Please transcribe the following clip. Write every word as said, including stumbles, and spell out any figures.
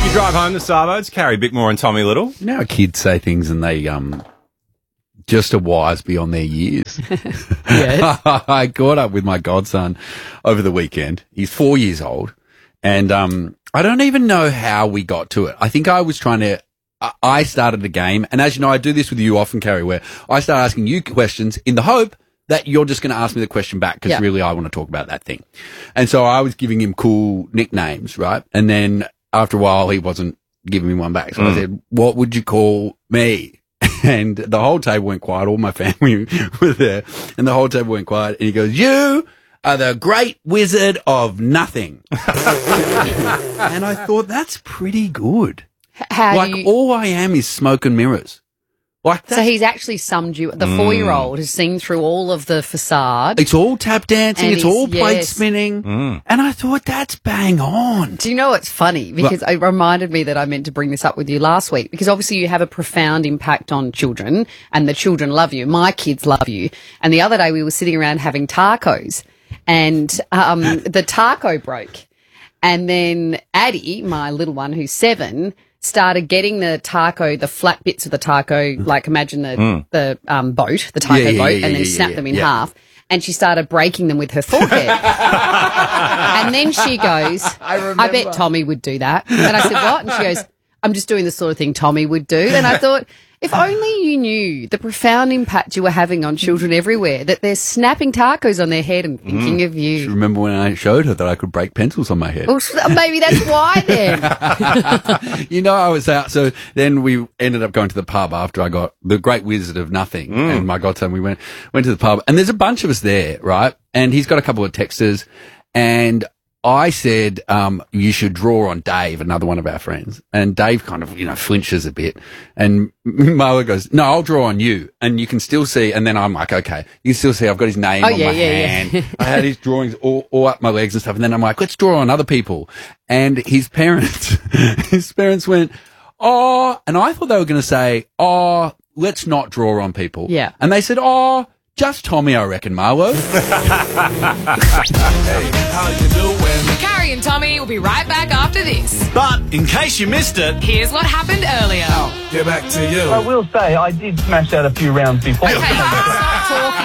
you drive home the Sarbos, Carrie Bickmore and Tommy Little. You know how kids say things and they um just are wise beyond their years. Yes. I caught up with my godson over the weekend. He's four years old, and um I don't even know how we got to it. I think I was trying to. I- I started the game, and as you know, I do this with you often, Carrie, where I start asking you questions in the hope that you're just going to ask me the question back because Yeah. really I want to talk about that thing. And so I was giving him cool nicknames, right? And then after a while, he wasn't giving me one back. So I said, what would you call me? And the whole table went quiet. All my family were there, and the whole table went quiet. And he goes, you are the great wizard of nothing. And I thought, that's pretty good. How Like, do you, all I am is smoke and mirrors. Like, so that's, he's actually summed you. The four-year-old has seen through all of the facade. it's all tap dancing, And it's he's- all plate yes. spinning. And I thought, that's bang on. Do you know what's funny? Because it reminded me that I meant to bring this up with you last week, because obviously you have a profound impact on children and the children love you. My kids love you. And the other day we were sitting around having tacos and um, the taco broke. And then Addie, my little one who's seven, started getting the taco, the flat bits of the taco, like imagine the, the um, boat, the taco Yeah, yeah, boat, yeah, and then yeah, snap yeah, them in yeah. half. And she started breaking them with her forehead. And then she goes, I, I bet Tommy would do that. And I said, what? And she goes, I'm just doing the sort of thing Tommy would do. And I thought, if only you knew the profound impact you were having on children everywhere, that they're snapping tacos on their head and thinking of you. Remember when I showed her that I could break pencils on my head? Well, s- maybe that's why then. You know, I was out. So then we ended up going to the pub after I got the Great Wizard of Nothing and my godson. We went went to the pub, and there's a bunch of us there, right? And he's got a couple of texters, and I said, um, you should draw on Dave, another one of our friends. And Dave kind of, you know, flinches a bit. And Marla goes, no, I'll draw on you. And you can still see, and then I'm like, okay, you can still see I've got his name Oh, on yeah, my yeah, yeah. hand. I had his drawings all, all up my legs and stuff. And then I'm like, let's draw on other people. And his parents, his parents went, oh, and I thought they were going to say, oh, let's not draw on people. Yeah. And they said, oh, just Tommy, I reckon, Marlo. Carrie and Tommy will be right back after this. But in case you missed it, Here's what happened earlier. get back to you. I will say I did smash out a few rounds before. Okay, stop talking.